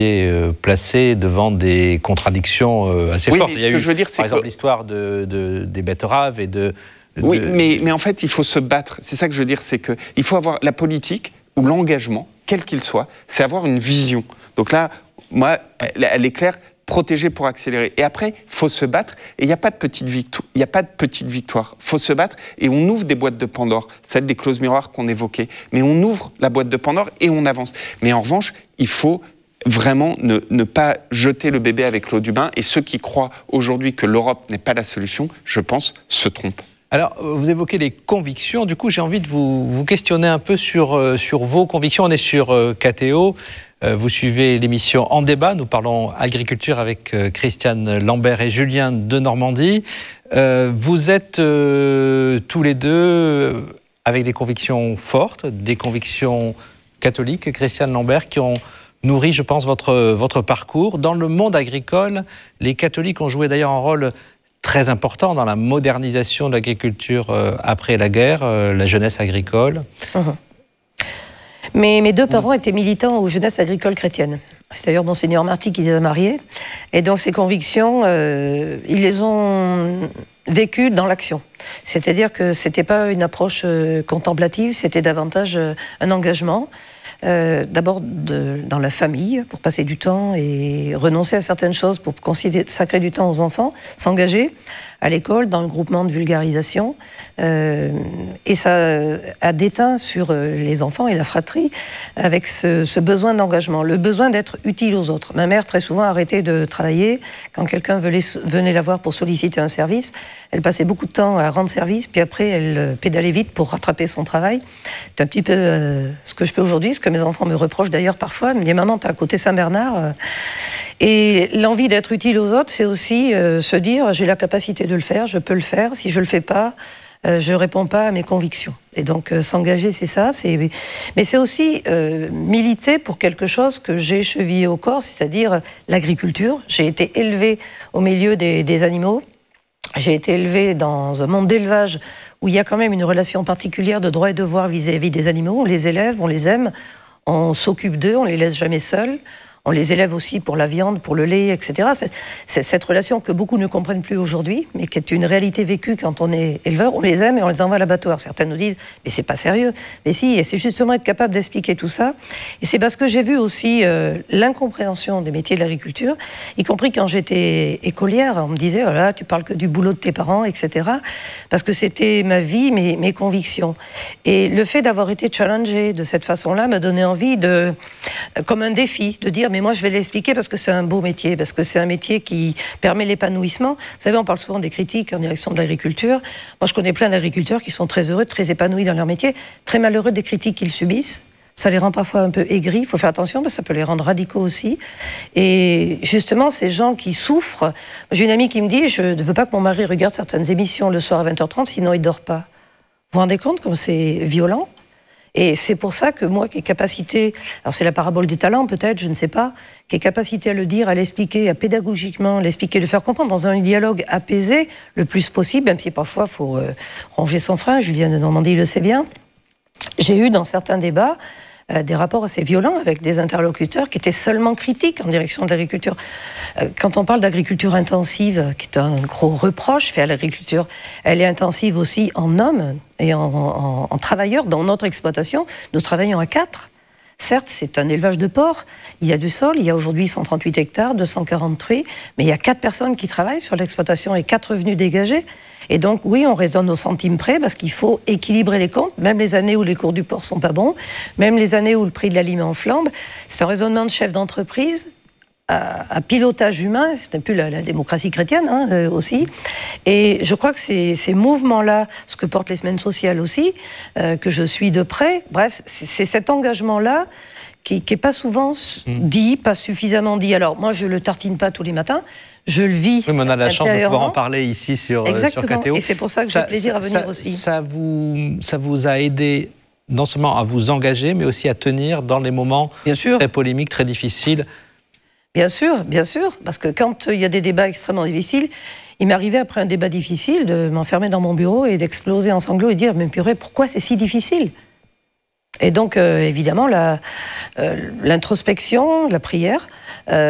placé devant des contradictions assez fortes. Mais ce que je veux dire, c'est par exemple l'histoire des betteraves et de... Oui, mais en fait, il faut se battre. C'est ça que je veux dire, c'est qu'il faut avoir la politique ou l'engagement, quel qu'il soit, c'est avoir une vision. Donc là, moi, elle est claire, protéger pour accélérer. Et après, il faut se battre. Et il n'y a pas de petite victoire. Il n'y a pas de petite victoire. Il faut se battre et on ouvre des boîtes de Pandore, celles des clauses miroirs qu'on évoquait. Mais on ouvre la boîte de Pandore et on avance. Mais en revanche, il faut vraiment ne pas jeter le bébé avec l'eau du bain. Et ceux qui croient aujourd'hui que l'Europe n'est pas la solution, je pense, se trompent. Alors, vous évoquez les convictions. Du coup, j'ai envie de vous questionner un peu sur vos convictions. On est sur KTO. Vous suivez l'émission En débat. Nous parlons agriculture avec Christiane Lambert et Julien de Normandie. Vous êtes tous les deux avec des convictions fortes, des convictions catholiques, Christiane Lambert, qui ont nourri, je pense, votre parcours. Dans le monde agricole, les catholiques ont joué d'ailleurs un rôle très important dans la modernisation de l'agriculture après la guerre, la jeunesse agricole. Mes deux parents étaient militants aux jeunesses agricoles chrétiennes. C'est d'ailleurs Monseigneur Marty qui les a mariés. Et donc ces convictions, ils les ont vécues dans l'action. C'est-à-dire que ce n'était pas une approche contemplative, c'était davantage un engagement. D'abord dans la famille, pour passer du temps et renoncer à certaines choses pour consacrer du temps aux enfants, s'engager à l'école, dans le groupement de vulgarisation. Et ça a déteint sur les enfants et la fratrie avec ce besoin d'engagement, le besoin d'être utile aux autres. Ma mère, très souvent, arrêtait de travailler. Quand quelqu'un venait la voir pour solliciter un service, elle passait beaucoup de temps à rendre service, puis après, elle pédalait vite pour rattraper son travail. C'est un petit peu ce que je fais aujourd'hui, ce que mes enfants me reprochent d'ailleurs parfois. Ils me disent « Maman, t'es à côté Saint-Bernard ». Et l'envie d'être utile aux autres, c'est aussi se dire « J'ai la capacité de le faire, je peux le faire. Si je le fais pas, je réponds pas à mes convictions ». Et donc s'engager, c'est ça. Mais c'est aussi militer pour quelque chose que j'ai chevillé au corps, c'est-à-dire l'agriculture. J'ai été élevée au milieu des animaux. J'ai été élevée dans un monde d'élevage où il y a quand même une relation particulière de droits et devoirs vis-à-vis des animaux. On les élève, on les aime, on s'occupe d'eux, on les laisse jamais seuls. On les élève aussi pour la viande, pour le lait, etc. C'est cette relation que beaucoup ne comprennent plus aujourd'hui, mais qui est une réalité vécue quand on est éleveur. On les aime et on les envoie à l'abattoir. Certains nous disent « mais c'est pas sérieux ». Mais si, et c'est justement être capable d'expliquer tout ça. Et c'est parce que j'ai vu aussi l'incompréhension des métiers de l'agriculture, y compris quand j'étais écolière. On me disait « oh là, tu parles que du boulot de tes parents, etc. » Parce que c'était ma vie, mes convictions. Et le fait d'avoir été challengée de cette façon-là m'a donné envie comme un défi, de dire mais moi je vais l'expliquer parce que c'est un beau métier, parce que c'est un métier qui permet l'épanouissement. Vous savez, on parle souvent des critiques en direction de l'agriculture. Moi je connais plein d'agriculteurs qui sont très heureux, très épanouis dans leur métier, très malheureux des critiques qu'ils subissent. Ça les rend parfois un peu aigris, il faut faire attention parce que ça peut les rendre radicaux aussi. Et justement, ces gens qui souffrent, j'ai une amie qui me dit « je ne veux pas que mon mari regarde certaines émissions le soir à 20h30, sinon il ne dort pas ». Vous vous rendez compte comme c'est violent ? Et c'est pour ça que moi, qui ai capacité, alors c'est la parabole des talents peut-être, je ne sais pas, qui ai capacité à le dire, à l'expliquer, à pédagogiquement l'expliquer, le faire comprendre dans un dialogue apaisé le plus possible, même si parfois il faut ronger son frein, Julien de Normandie le sait bien. J'ai eu dans certains débats des rapports assez violents avec des interlocuteurs qui étaient seulement critiques en direction de l'agriculture. Quand on parle d'agriculture intensive, qui est un gros reproche fait à l'agriculture, elle est intensive aussi en hommes et en travailleurs. Dans notre exploitation, nous travaillons à 4. Certes, c'est un élevage de porcs, il y a du sol, il y a aujourd'hui 138 hectares, 240 truies, mais il y a 4 personnes qui travaillent sur l'exploitation et 4 revenus dégagés. Et donc, oui, on raisonne au centime près parce qu'il faut équilibrer les comptes, même les années où les cours du porc sont pas bons, même les années où le prix de l'aliment flambe. C'est un raisonnement de chef d'entreprise à pilotage humain, ce n'est plus la démocratie chrétienne aussi. Et je crois que ces mouvements-là, ce que portent les semaines sociales aussi, que je suis de près, bref, c'est cet engagement-là qui n'est pas souvent dit, pas suffisamment dit. Alors moi, je ne le tartine pas tous les matins, je le vis. Oui, mais on a la chance de pouvoir en parler ici sur KTO. Et c'est pour ça que j'ai plaisir à venir aussi. Ça vous a aidé non seulement à vous engager, mais aussi à tenir dans les moments très polémiques, très difficiles. Bien sûr, parce que quand il y a des débats extrêmement difficiles, il m'arrivait après un débat difficile de m'enfermer dans mon bureau et d'exploser en sanglots et dire « mais purée, pourquoi c'est si difficile ?» Et donc, évidemment, l'introspection, la prière,